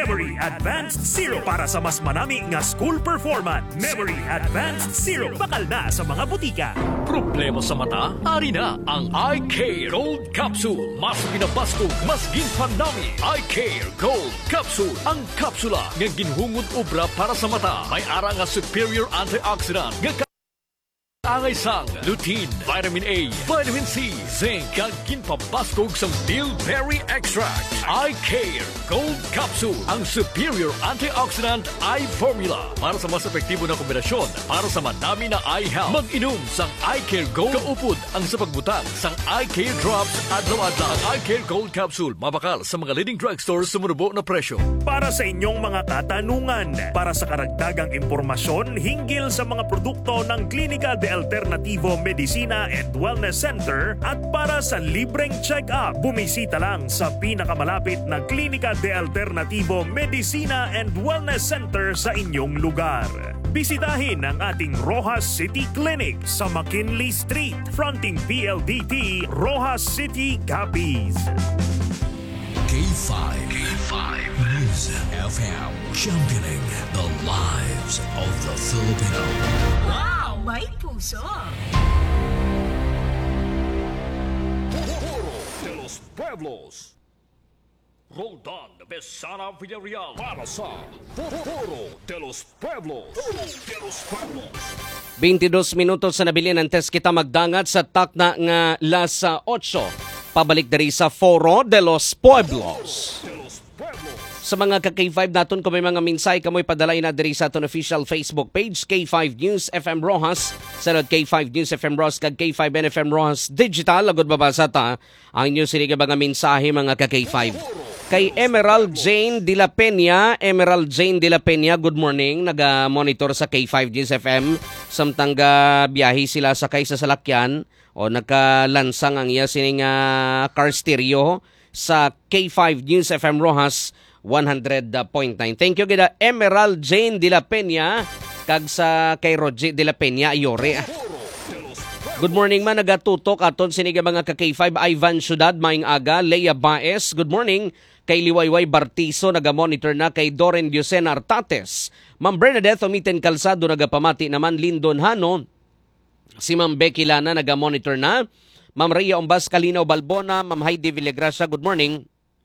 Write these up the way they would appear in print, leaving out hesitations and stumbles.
Memory Advanced Zero para sa mas manami nga school performance. Memory Advanced Zero bakal na sa mga butika. Problema sa mata? Ari na ang Eye Care Gold Capsule. Mas pinabasko, mas ginpanami. Eye Care Gold Capsule. Ang kapsula nga ginhungod obra para sa mata. May ara nga superior antioxidant nga angay sang lutein, vitamin A, vitamin C, zinc, kag ginpabaskog sang bilberry extract. Eye Care Gold Capsule, ang superior antioxidant eye formula para sa mas epektibo na kombinasyon para sa madami na eye health. Mag-inom sang Eye Care Gold kaupod ang sa pagbutang sang Eye Care Drops adlaw-adlaw. Ang Eye Care Gold Capsule mabakal sa mga leading drugstores sa munubo na presyo. Para sa inyong mga katanungan, para sa karagdagang impormasyon hinggil sa mga produkto ng Clínica de Alternativo Medicina and Wellness Center at para sa libreng check-up, bumisita lang sa pinakamalapit na Clínica de Alternativo Medicina and Wellness Center sa inyong lugar. Bisitahin ang ating Rojas City Clinic sa McKinley Street, fronting PLDT, Rojas City, Capiz. K5 News FM, championing the lives of the Filipino. Wow, may puso! De los Pueblos. Roldan Besana Villarreal para sa Foro de los Pueblos. 22 minutos sa nabilin ang test kita magdangat sa takna nga las 8. Pabalik dari sa Foro de los Pueblos. Sa mga ka-K5 naton kung may mga minsay kamoy padalay na diri sa aton official Facebook page K5 News FM Rojas, sa K5 News FM Rojas kag K5 NFM Rojas Digital. Agud babasa ta ang inyo sini mga mensahe mga ka-K5. Kay Emerald Jane de la Peña, good morning. Naga-monitor sa K5 News FM. Samtang biyahe sila sakay sa salakyan o nakalansang ang iya sining car stereo sa K5 News FM Rojas 100.9. Thank you gida Emerald Jane de la Peña kag sa kay Roger de la Peña Ayore. Good morning man, nagatutok aton siniga mga ka-K5. Ivan Ciudad, maing aga. Leia Baez, good morning. Kay Liwayway Bartiso, naga-monitor na. Kay Doren Diocena Artates. Ma'am Bernadette Omiten Calzado, nagapamati naman. Lindon Hano. Si Ma'am Becky Lana, naga-monitor na. Ma'am Rhea Umbas Calinaw Balbona. Ma'am Heidi Villagracia, good morning.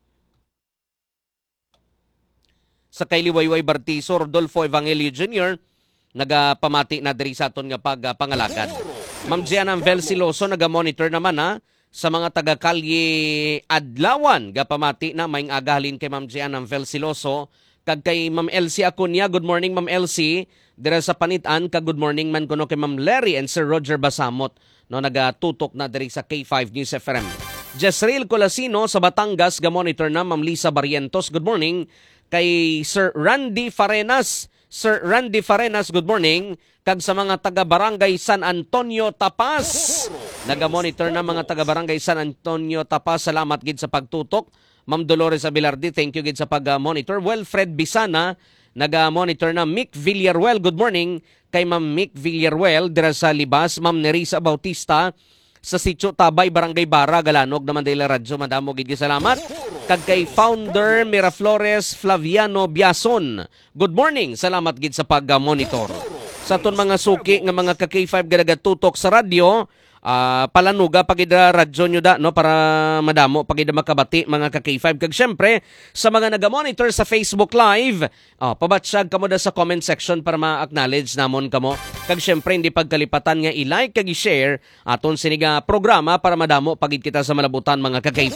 Sa kay Liwayway Bartiso, Rodolfo Evangelio Jr., nagapamati na diri sa aton nga pagpangalagad. Ma'am Gianna Velsiloso, naga-monitor naman sa mga taga-Kalye Adlawan. Gapamati na maing agahalin kay Ma'am Gianna Velsiloso. Kag kay Ma'am Elsie Acuña, good morning Ma'am Elsie. Dira sa Panitan, kag good morning man kuno kay Ma'am Larry and Sir Roger Basamot. No, nagatutok na diri sa K5 News FM. Jezreel Colasino sa Batangas, ga-monitor na. Ma'am Lisa Barrientos, good morning. Kay Sir Randy Farenas, good morning. Kag sa mga taga-barangay San Antonio Tapas. Naga-monitor na mga taga-barangay San Antonio Tapas. Salamat gid sa pagtutok. Ma'am Dolores Abilardi, thank you gid sa pag-monitor. Wilfred Bisana, naga-monitor na. Mick Villaruel, good morning. Kay Ma'am Mick Villaruel, dira sa Libas. Ma'am Nerissa Bautista, sa Sitio Tabay, Barangay Bara, Galanog naman dahil radyo. Madamo gid salamat. Kag kay Founder Miraflores Flaviano Biason, good morning. Salamat gid sa pag-monitor. Sa aton mga suki nga mga ka-K5 gadagatutok sa radyo, palanuga pagida radyo nyo da, no, para madamo pagida makabati mga ka-K5. Kag syempre sa mga naga-monitor sa Facebook Live, pabatsyag kamo da sa comment section para ma-acknowledge namon kamo. Kag syempre hindi pagkalipatan nga i-like kag i-share aton siniga programa para madamo pagid kita sa malabutan mga ka-K5.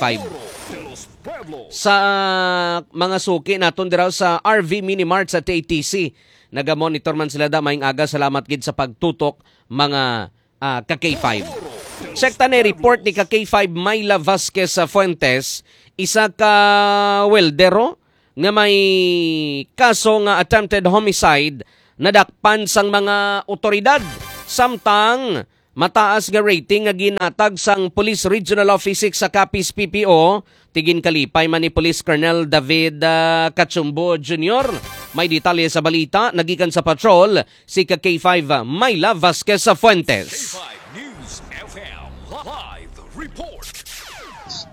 Sa mga suki naton diraw sa RV Mini Mart sa TTC, naga-monitor man sila da maing aga. Salamat gid sa pagtutok mga ka-K5. Sekta ni report ni ka-K5 Myla Vasquez Fuentes, isa ka weldero nga may kaso nga attempted homicide nadakpan sang mga otoridad. Samtang mataas nga rating nga ginatag sang Police Regional Office 6 sa Capiz PPO, tigin kalipay man ni Police Colonel David Cachumbo Jr. May detalye sa balita, nagikan sa patrol si K5 Myla Vasquez Fuentes. K5 News FM Live Report.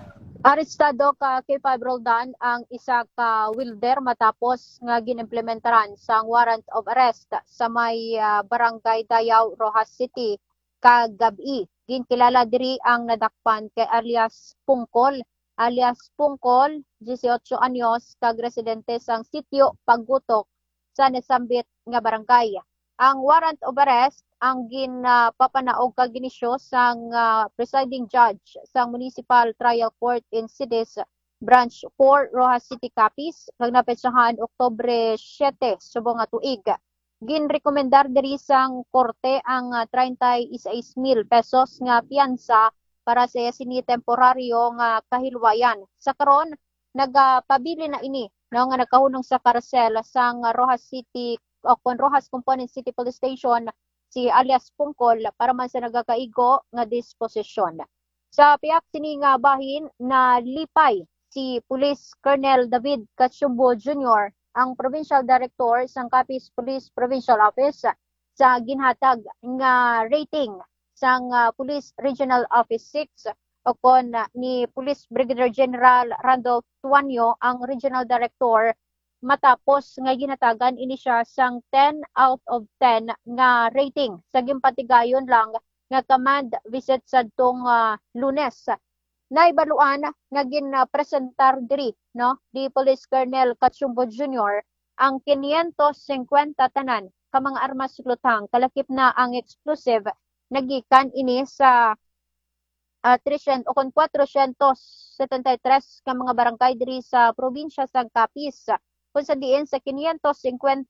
Arestado ka kay Roldan ang isa ka welder matapos nga ginimplementaran sa warrant of arrest sa may barangay Dayaw, Rojas City kagabi. Ginkilala diri ang nadakpan kay alias Pungkol. Alias Pungkol, 18 anyos, kag residente sang sitio Paggutok sa nasambit nga barangay. Ang warrant of arrest ang ginpapanaog kag ginisyo sang presiding judge sa Municipal Trial Court in Sidis, Branch 4, Rojas City, Capiz, kag napetsahan Oktubre 7 subong nga tuig. Ginrekomendar diri sang korte ang 36,000 pesos nga piyansa para sa sini temporaryo nga kahilwayan. Sa karon nagapabili na ini no nga nakahunong sa karsel sang Rojas City o Rojas Component City Police Station si alias Pungkol para man sa nagakaigo nga disposisyon. Sa piyak sini nga bahin na lipay si Police Colonel David Cachumbo Jr., ang Provincial Director sang Capiz Police Provincial Office sa ginhatag nga rating sang Police Regional Office 6 o kon ni Police Brigadier General Randolph Tuanyo, ang Regional Director, matapos nga ginatagan ini siya sang 10 out of 10 nga rating sa gimpatigayon lang nga command visit sa tong Lunes. Naibaluan nga ginpresentar diri no di Police Colonel Cachumbo Jr. ang 550 tanan ka mga armas lutang kalakip na ang explosive nagikan ini sa 300 o 473 ka mga barangay diri sa probinsya sa Capiz. Kung sa diin sa 550,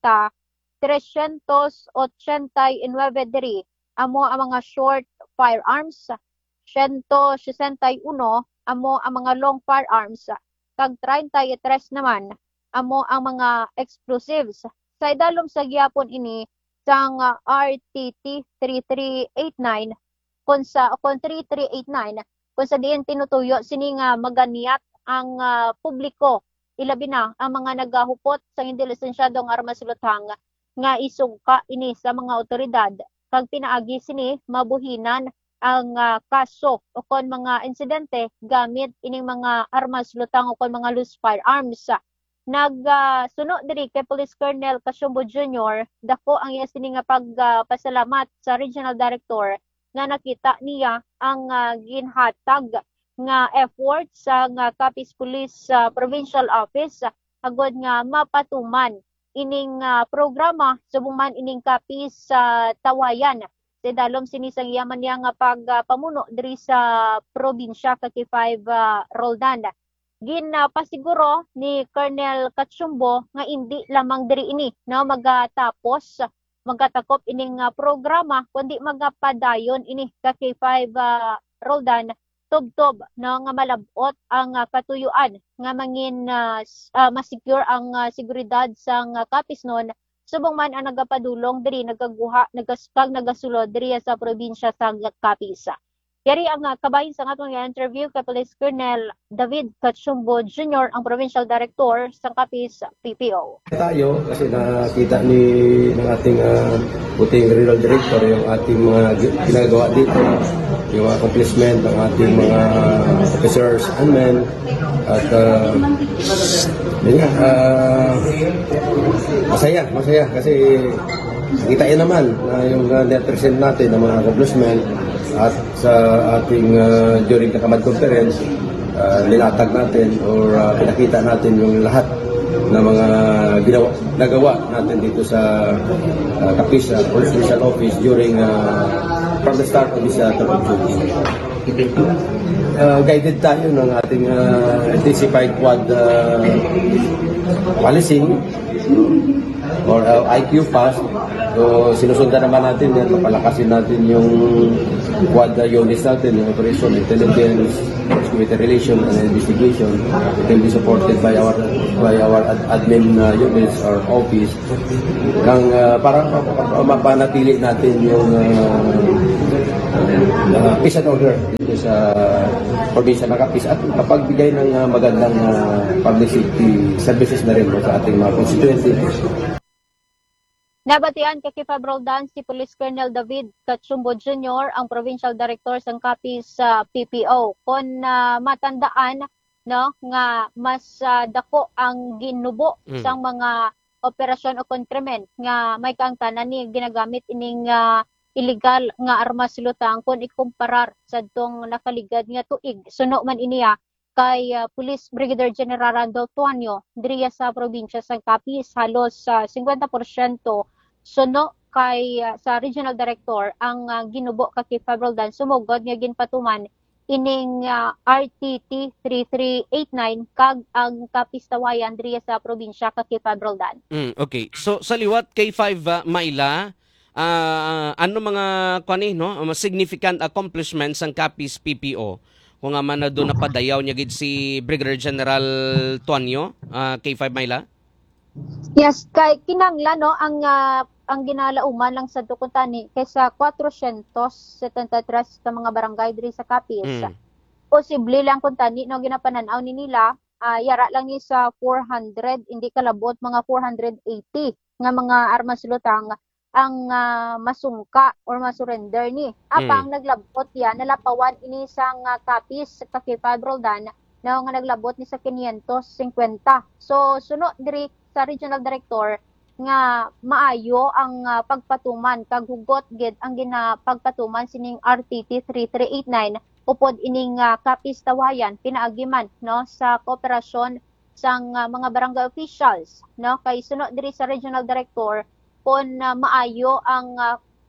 389 diri amo ang mga short firearms, 161 amo ang mga long firearms, kag 33 naman amo ang mga explosives. Sa idalom sa gyapon ini sang RTT 3389 kung 3389 kung sa diin tinutuyo sini nga maganiyat ang publiko, ilabi na ang mga nagahupot sa hindi lisensyadong armas lutang nga isugka ini sa mga otoridad kag pinaagi sini mabuhinan ang kaso o kon mga insidente gamit ining mga armas lutang o kon mga loose firearms. Nagsuno diri kay Police Colonel Cachumbo Jr. dako ang iya sini nga pagpasalamat sa Regional Director nga nakita niya ang ginhatag nga effort sa Capiz Police Provincial Office agod nga mapatuman ining programa subong man ining Capiz Tawayan. Sa dalom sini sang yaman niya nga pagpamuno diri sa probinsya kay 5 Roldan. Ginpasiguro ni Colonel Cachumbo nga hindi lamang diri ini no magatapos magatakop ining programa kundi magapadayon ini kay 5 Roldan tubtob no nga malabot ang katuyuan nga mangin ma-secure ang seguridad sang Capiz noon subong man ang nagapadulong diri nagaguha nagasulod diri sa probinsya sa Capiz. Yari ang kabahin sa atong interview kay Police Colonel David Cachumbo Jr., ang Provincial Director sa Capiz PPO. Tayo kasi nakita ng ating puting Regional Director yung ating mga ginagawa dito, yung accomplishment ng ating mga officers and men at masaya kasi kita yun naman na yung na-present natin ng mga accomplishment at sa ating during the command conference nilatag natin or pinakita natin yung lahat ng mga nagawa natin dito sa Capiz Police Special Office during from the start of this term of duty. Guided tayo ng ating intensified quad policing or IQ fast. So sinusundan naman natin yan, papalakasin natin yung quad units natin, yung operation, intelligence, community relation and investigation. It will be supported by our admin units or office para mapanatili natin yung peace and order dito sa probinsya ng Capiz at mapagbigay ng magandang public safety services na rin sa ating mga constituency. Nabatian kay Kifa Roldan si Police Colonel David Cachumbo Jr., ang Provincial Director ng Capiz PPO. Kung matandaan, no nga mas dako ang ginubo sang mga operasyon o kontrament nga may kaangtanan ni ginagamit ining illegal nga armas lutang kung ikumparar sa dong nakaligad nga tuig suno man iniya kay Police Brigadier General Randolph Tuanyo diriya sa probinsya sa Capiz halos 50% suno kay sa regional director ang ginubo kay Fabroldan sumugod nga ginpatuman ining RTT 3389 kag ang Kapistawayan diriya sa probinsya kay Fabroldan. Okay. So sa liwat K5 Maila, ano mga kuani no, significant accomplishments ang Capiz PPO? Kung nga man na doon napadayaw niya gid si Brigadier General Tuanyo, K5 Maila? Yes, kay kinanglan no ang ginalauman lang sa Dukuntani kaysa 473 ka mga barangay diri sa Capiz. Posible lang kung tani no ginapananaw ni nila yara lang ni sa 400 hindi kalabot mga 480 nga mga armas lutang ang masungka or masurrender ni. Apang naglabot yan nalapawan ini sang Capiz sa Roldan na nga naglabot ni sa 550. So suno diri sa regional director nga maayo ang pagpatuman kag hugot gid ang ginapagpatuman sining RTT 3389 upod ining Capiz Tawayan pinaagiman no sa kooperasyon sang mga barangay officials no kay suno diri sa regional director kon maayo ang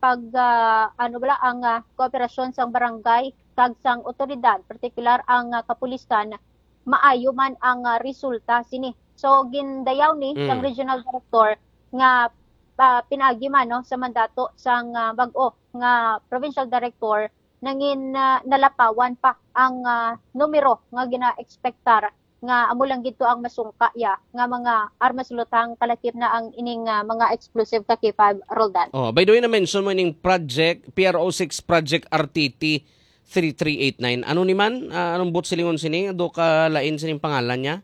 ang kooperasyon sang barangay kag sang otoridad partikular ang kapulisan maayo man ang resulta sini. So gindayaw ni sang regional director nga pinaagi man no sa mandato sang bag-o nga provincial director nangin nalapawan pa ang numero nga gina-expectar nga amo lang gito ang masungka ya nga mga armas lutang kalakip na ang ining mga explosive K5 Roldan. Oh, by the way na mention mo ining project PRO6 project RTT 3389. Ano ni man anong bot silingon sini do ka lain sining pangalan niya?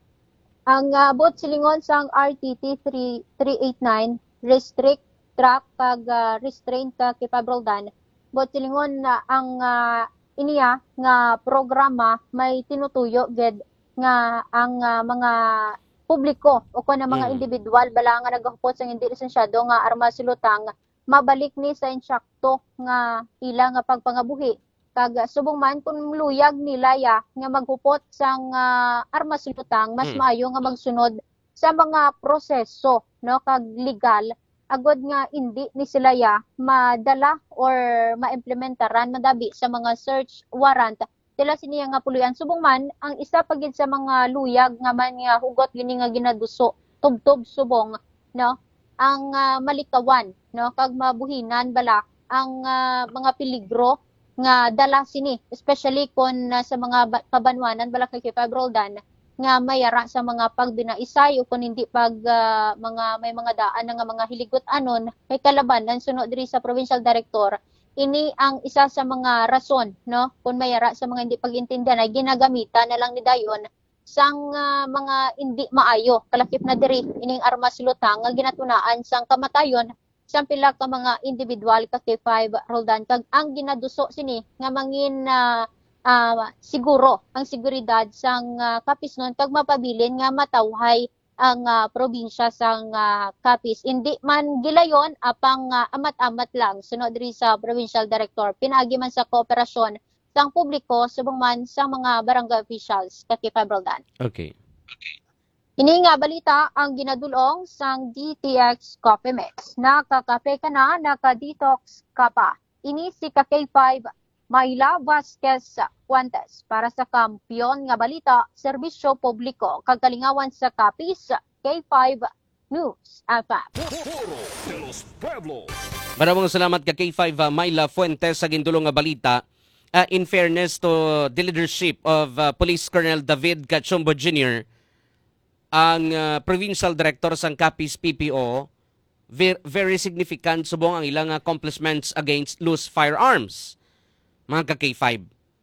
Ang bot silingon sang RTT 3389 restrict track kag restraint K5 Roldan. Bot silingon ang iniya nga programa may tinutuyo ged nga ang mga publiko o kuna mga individual bala nga nagahupot sa hindi lisensyado nga armas lutang mabalik ni sa insakto nga ila nga pagpangabuhi kag subong man kun luyag nila ya nga maghupot sang armas lutang mas maayo nga magsunod sa mga proseso no kag legal agod nga hindi ni sila ya madala or maimplementaran madabi sa mga search warrant tila siniya nga puluyan subong man ang isa pagid sa mga luyag nga man nga hugot gini nga ginaduso tubtob subong no ang malikawan no kag mabuhinan bala ang mga peligro nga dala sini especially kon sa mga kabanwanan bala kay Roldan nga mayara sa mga pagbinaisay o kung hindi pag may mga daan nga mga hiligot anon kay kalabanan sunod diri sa provincial director ini ang isa sa mga rason no kung mayara sa mga hindi pagintindihan ay ginagamitan na lang ni dayon sang mga hindi maayo kalakip na diri ining armas lutang nga ginatunaan sang kamatayon sang pila ka mga individual ka K5 Roldan kag ang ginaduso sini nga mangin siguro ang seguridad sang Capiz nun kag mapabilin nga matawhay ang probinsya sang Capiz. Hindi man gilayon apang amat-amat lang sunod diri sa provincial director pinaagi man sa kooperasyon sang publiko subong man sa mga barangay officials K5 Roldan. Okay. Ini nga balita ang ginadulong sang DTX Coffee Mix. Nakakape ka na, naka-detox ka pa. Ini si K5 Mayla Vasquez Fuentes para sa Kampiyon nga balita, serbisyo publiko, kagalingawan sa Capiz, K5 News FM. Maraming salamat ka K5 Mayla Fuentes sa gindulong nga balita. In fairness to the leadership of Police Colonel David Cachumbo Jr., ang provincial director sang Capiz PPO, very significant subong ang ilang accomplishments against loose firearms. Mga ka-K5.